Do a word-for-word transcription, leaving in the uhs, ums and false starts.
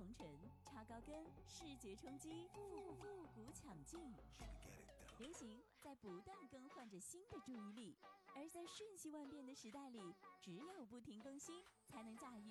红尘，超高跟，视觉冲击，复复古抢镜。流行在不断更换着新的注意力，而在瞬息万变的时代里，只有不停更新，才能驾驭